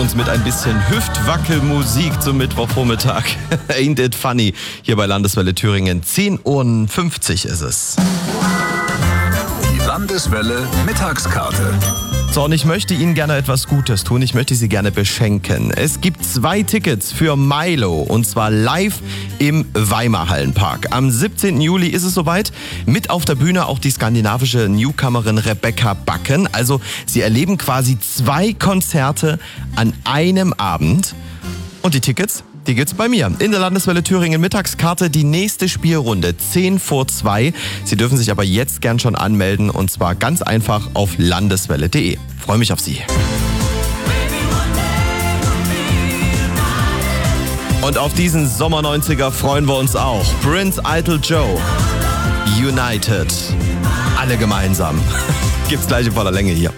Uns mit ein bisschen Hüftwackelmusik zum Mittwochvormittag. Ain't it funny? Hier bei Landeswelle Thüringen. 10:50 Uhr ist es. Die Landeswelle Mittagskarte. So, und ich möchte Ihnen gerne etwas Gutes tun. Ich möchte Sie gerne beschenken. Es gibt 2 Tickets für Milo und zwar live im Weimar-Hallenpark. Am 17. Juli ist es soweit. Mit auf der Bühne auch die skandinavische Newcomerin Rebecca Backen. Also Sie erleben quasi 2 Konzerte an einem Abend. Und die Tickets, die gibt's bei mir. In der Landeswelle Thüringen Mittagskarte, die nächste Spielrunde 1:10 Sie dürfen sich aber jetzt gern schon anmelden und zwar ganz einfach auf landeswelle.de. Freue mich auf Sie. Und auf diesen Sommer 90er freuen wir uns auch. Prince Idol Joe, United. Alle gemeinsam. Gibt's gleich in voller Länge hier.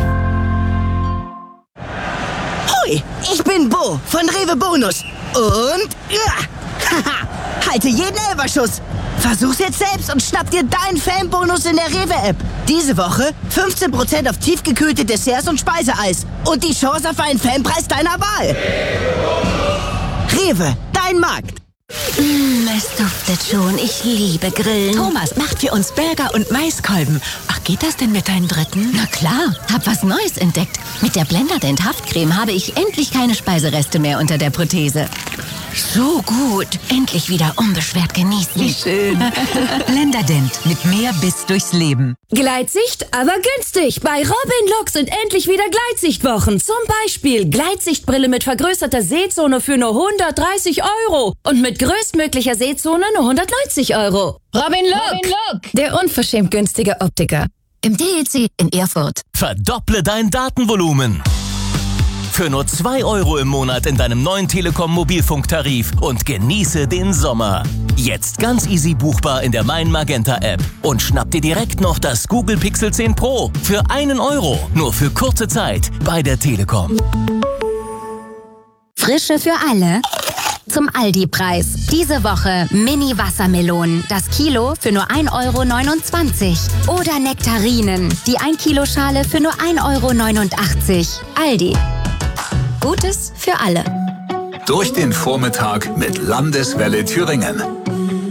Hoi, ich bin Bo von Rewe Bonus. Und halte jeden Elferschuss. Versuch's jetzt selbst und schnapp dir deinen Fanbonus in der Rewe-App. Diese Woche 15% auf tiefgekühlte Desserts und Speiseeis. Und die Chance auf einen Fanpreis deiner Wahl. Rewe, dein Markt. Es duftet schon. Ich liebe Grillen. Thomas macht für uns Burger und Maiskolben. Ach, geht das denn mit deinen Dritten? Na klar, hab was Neues entdeckt. Mit der Blenderdent Haftcreme habe ich endlich keine Speisereste mehr unter der Prothese. So gut. Endlich wieder unbeschwert genießen. Wie schön. Blenderdent mit mehr Biss durchs Leben. Gleitsicht, aber günstig. Bei Robin Look sind endlich wieder Gleitsichtwochen. Zum Beispiel Gleitsichtbrille mit vergrößerter Sehzone für nur 130 € und mit größtmöglicher Sehzone nur 190 €. Robin Look, der unverschämt günstige Optiker. Im DEC in Erfurt. Verdopple dein Datenvolumen. Für nur 2 € im Monat in deinem neuen Telekom-Mobilfunktarif und genieße den Sommer. Jetzt ganz easy buchbar in der Mein Magenta App. Und schnapp dir direkt noch das Google Pixel 10 Pro für 1 €. Nur für kurze Zeit bei der Telekom. Frische für alle. Zum Aldi-Preis. Diese Woche Mini-Wassermelonen. Das Kilo für nur 1,29 €. Oder Nektarinen. Die 1-Kilo-Schale für nur 1,89 €. Aldi. Gutes für alle. Durch den Vormittag mit Landeswelle Thüringen.